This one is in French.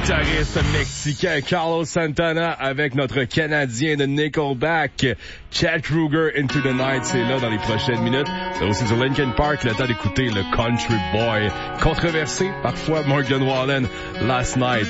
guitariste mexicain Carlos Santana avec notre Canadien de Nickelback, Chad Kroeger, Into the Night, c'est là dans les prochaines minutes. C'est aussi sur Linkin Park, le temps d'écouter le Country Boy, controversé parfois Morgan Wallen, Last Night.